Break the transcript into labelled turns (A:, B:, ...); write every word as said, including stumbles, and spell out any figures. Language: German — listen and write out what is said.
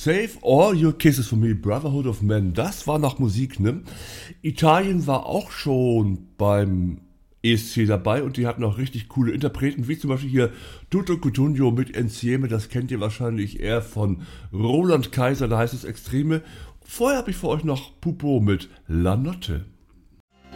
A: Save All Your Kisses for Me, Brotherhood of Men, das war nach Musik, ne? Italien war auch schon beim E S C dabei und die hatten auch richtig coole Interpreten, wie zum Beispiel hier Tutto Cutugno mit Insieme, das kennt ihr wahrscheinlich eher von Roland Kaiser, da heißt es Extreme. Vorher habe ich für euch noch Pupo mit La Notte.